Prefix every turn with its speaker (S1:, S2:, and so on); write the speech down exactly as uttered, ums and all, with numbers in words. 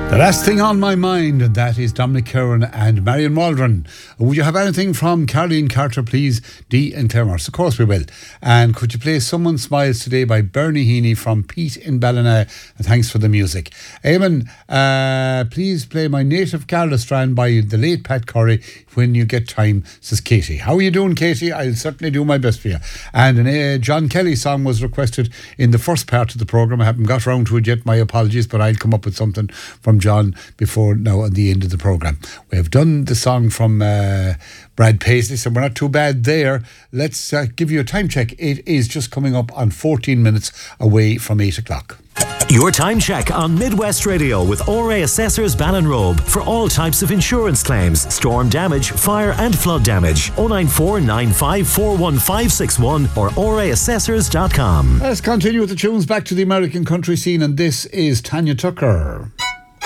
S1: The last thing on my mind, and that is Dominic Curran and Marion Waldron. Would you have anything from Caroline Carter, please? Dee and Claremont. Of course we will. And could you play Someone Smiles Today by Bernie Heaney from Pete in Ballina? And thanks for the music. Eamon, uh, please play My Native Garda Strand by the late Pat Curry when you get time, says Katie. How are you doing, Katie? I'll certainly do my best for you. And an uh, John Kelly song was requested in the first part of the programme. I haven't got around to it yet, my apologies, but I'll come up with something from John before now at the end of the programme. We have done the song from uh, Brad Paisley, so we're not too bad there. Let's uh, give you a time check. It is just coming up on fourteen minutes away from eight o'clock.
S2: Your time check on Midwest Radio with O R A Assessors Ballinrobe for all types of insurance claims, storm damage, fire and flood damage. oh nine four nine five four one five six one or O R A assessors dot com.
S1: Let's continue with the tunes back to the American country scene, and this is Tanya Tucker.